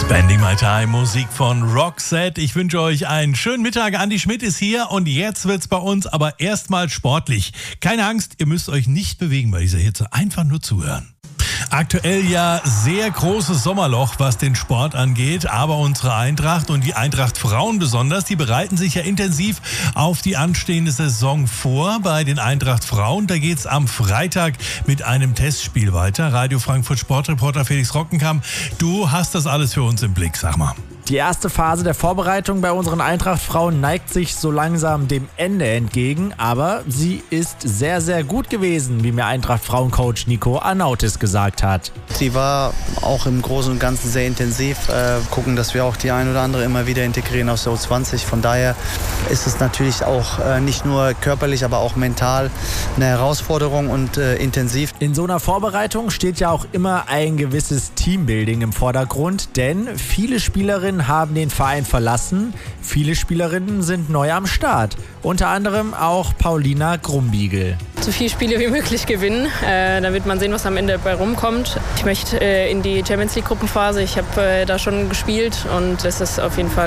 Spending My Time, Musik von Roxette. Ich wünsche euch einen schönen Mittag. Andi Schmidt ist hier und jetzt wird's bei uns aber erstmal sportlich. Keine Angst, ihr müsst euch nicht bewegen bei dieser Hitze. Einfach nur zuhören. Aktuell ja sehr großes Sommerloch, was den Sport angeht, aber unsere Eintracht und die Eintracht Frauen besonders, die bereiten sich ja intensiv auf die anstehende Saison vor. Bei den Eintracht Frauen, da geht's am Freitag mit einem Testspiel weiter. Radio Frankfurt Sportreporter Felix Rockenkamp, du hast das alles für uns im Blick, sag mal. Die erste Phase der Vorbereitung bei unseren Eintracht-Frauen neigt sich so langsam dem Ende entgegen, aber sie ist sehr, sehr gut gewesen, wie mir Eintracht-Frauen-Coach Nico Arnautis gesagt hat. Sie war auch im Großen und Ganzen sehr intensiv, gucken, dass wir auch die ein oder andere immer wieder integrieren aus der U20. Von daher ist es natürlich auch nicht nur körperlich, aber auch mental eine Herausforderung und intensiv. In so einer Vorbereitung steht ja auch immer ein gewisses Teambuilding im Vordergrund, denn viele Spielerinnen haben den Verein verlassen, viele Spielerinnen sind neu am Start. Unter anderem auch Paulina Grumbiegel. So viele Spiele wie möglich gewinnen, dann wird man sehen, was am Ende bei rumkommt. Ich möchte in die Champions League Gruppenphase, ich habe da schon gespielt und das ist auf jeden Fall